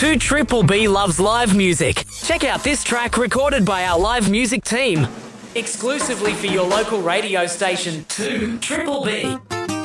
2 Triple B loves live music. Check out this track recorded by our live music team. Exclusively for your local radio station, 2 Triple B.